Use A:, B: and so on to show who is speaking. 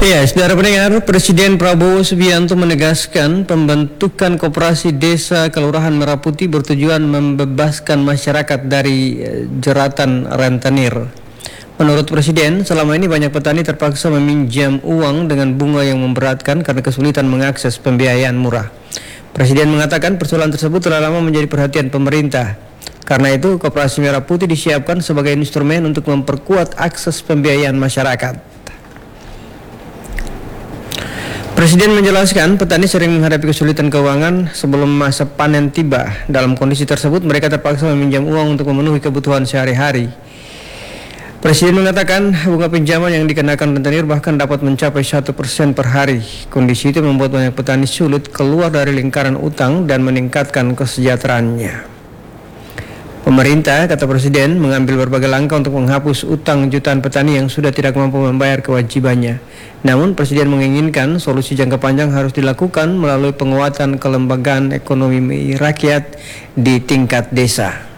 A: Ya, saudara pendengar, Presiden Prabowo Subianto menegaskan pembentukan koperasi desa Kelurahan Merah Putih bertujuan membebaskan masyarakat dari jeratan rentenir. Menurut Presiden, selama ini banyak petani terpaksa meminjam uang dengan bunga yang memberatkan karena kesulitan mengakses pembiayaan murah. Presiden mengatakan persoalan tersebut telah lama menjadi perhatian pemerintah. Karena itu, Koperasi Merah Putih disiapkan sebagai instrumen untuk memperkuat akses pembiayaan masyarakat. Presiden menjelaskan petani sering menghadapi kesulitan keuangan sebelum masa panen tiba. Dalam kondisi tersebut, mereka terpaksa meminjam uang untuk memenuhi kebutuhan sehari-hari. Presiden mengatakan bunga pinjaman yang dikenakan rentenir bahkan dapat mencapai 1% per hari. Kondisi itu membuat banyak petani sulit keluar dari lingkaran utang dan meningkatkan kesejahteraannya. Pemerintah, kata Presiden, mengambil berbagai langkah untuk menghapus utang jutaan petani yang sudah tidak mampu membayar kewajibannya. Namun, Presiden menginginkan solusi jangka panjang harus dilakukan melalui penguatan kelembagaan ekonomi rakyat di tingkat desa.